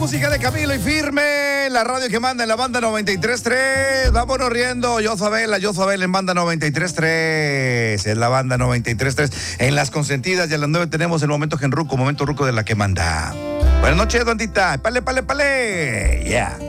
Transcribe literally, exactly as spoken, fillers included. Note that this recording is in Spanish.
música de Camilo y Firme, la radio que manda en la banda noventa y tres punto tres. Vámonos riendo. Yo Fabela, yo Fabela en banda noventa y tres punto tres. Es la banda noventa y tres punto tres. En las consentidas y a las nueve tenemos el momento genruco, momento ruco de la que manda. Buenas noches, bandita. Pale, pale, pale. Yeah.